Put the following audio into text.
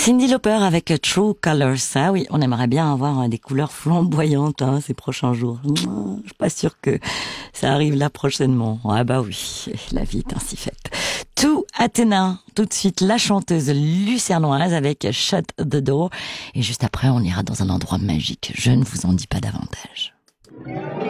Cyndi Lauper avec True Colors. Ah oui, on aimerait bien avoir des couleurs flamboyantes ces prochains jours. Je suis pas sûre que ça arrive là prochainement. Ah bah oui, la vie est ainsi faite. Tout Athéna, tout de suite la chanteuse lucernoise avec Shut the Door. Et juste après, on ira dans un endroit magique. Je ne vous en dis pas davantage.